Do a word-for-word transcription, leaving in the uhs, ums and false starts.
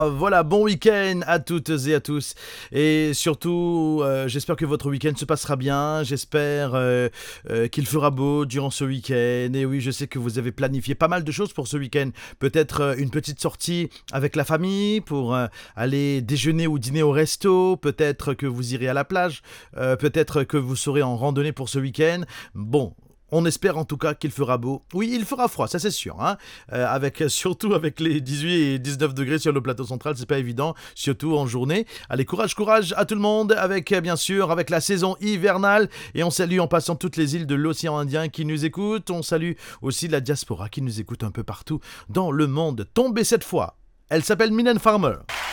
Voilà, bon week-end à toutes et à tous. Et surtout, euh, j'espère que votre week-end se passera bien. J'espère euh, euh, qu'il fera beau durant ce week-end. Et oui, je sais que vous avez planifié pas mal de choses pour ce week-end. Peut-être euh, une petite sortie avec la famille pour euh, aller déjeuner ou dîner au resto. Peut-être que vous irez à la plage. Euh, peut-être que vous serez en randonnée pour ce week-end. Bon. On espère en tout cas qu'il fera beau. Oui, il fera froid, ça c'est sûr. Hein euh, avec, surtout avec les dix-huit et dix-neuf degrés sur le plateau central, c'est pas évident, surtout en journée. Allez, courage, courage à tout le monde, avec bien sûr, avec la saison hivernale. Et on salue en passant toutes les îles de l'océan Indien qui nous écoutent. On salue aussi la diaspora qui nous écoute un peu partout dans le monde. Tombez cette fois. Elle s'appelle Mylène Farmer.